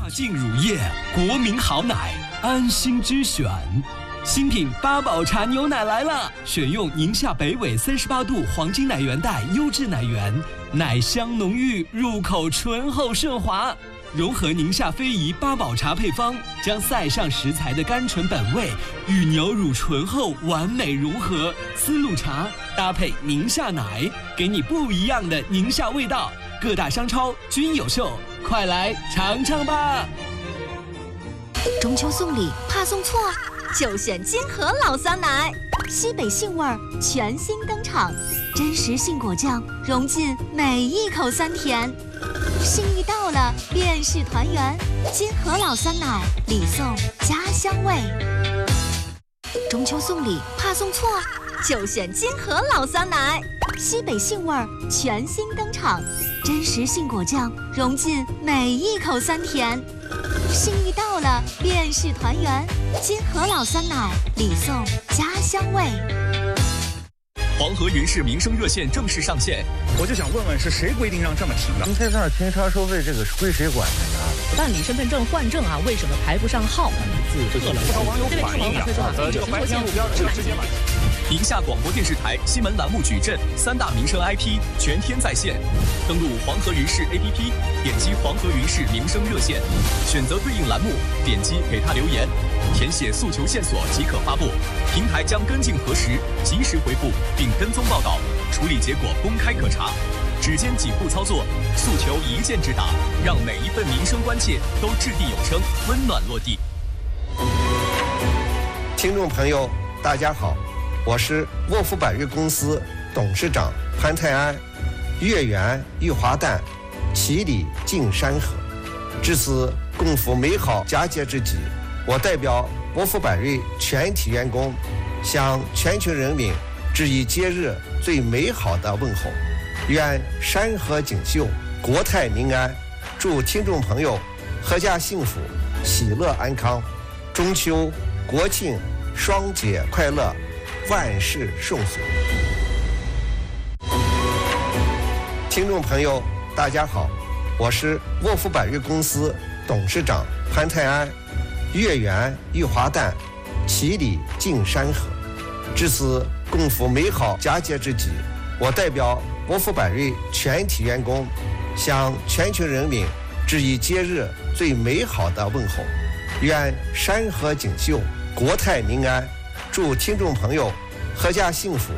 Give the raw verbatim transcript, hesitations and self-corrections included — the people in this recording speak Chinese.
净乳液，国民好奶，安心之选。新品八宝茶牛奶来了，选用宁夏北纬三十八度黄金奶源带优质奶源，奶香浓郁，入口醇厚顺滑。融合宁夏非遗八宝茶配方，将塞上食材的甘醇本味与牛乳醇厚完美融合，丝路茶搭配宁夏奶，给你不一样的宁夏味道。各大商超均有售，快来尝尝吧！ 中秋送礼怕送错，就选金河老酸奶，西北杏味儿全新登场，真实杏果酱融进每一口酸甜。心意到了，便是团圆。金河老酸奶，礼送家乡味。中秋送礼怕送错，就选金河老酸奶，西北杏味儿全新登场，真实杏果酱融进每一口酸甜。心意到了，便是团圆。金河老酸奶，礼送家乡味。 黄河云氏民生热线正式上线， 我就想问问，是谁规定让这么停的？ 您在这儿停车收费，这个是归谁管的呀？ 办理身份证换证啊，为什么排不上号？ 自测了，不少网友反映呀，呃，这个白天路边这个直接买。 宁夏广播电视台新闻栏目矩阵三大民生 I P 全天在线，登录黄河云氏 A P P， 点击黄河云氏民生热线，选择对应栏目，点击给他留言，填写诉求线索即可发布，平台将跟进核实，及时回复并跟踪报道，处理结果公开可查。只见几步操作，诉求一键直达，让每一份民生关切都掷地有声，温暖落地。 听众朋友，大家好，我是沃福百瑞公司董事长潘泰安。月圆玉华诞，其里尽山河。至此共赴美好佳节之际，我代表沃福百瑞全体员工，向全球人民致以节日最美好的问候。愿山河锦绣，国泰民安，祝听众朋友阖家幸福，喜乐安康，中秋国庆双节快乐，万事顺遂。听众朋友大家好，我是沃福百瑞公司董事长潘泰安。月圆玉华诞，其里尽山河。至此共赴美好佳节之际，我代表沃福百瑞全体员工，向全球人民致以节日最美好的问候。愿山河锦绣，国泰民安，祝听众朋友阖家幸福，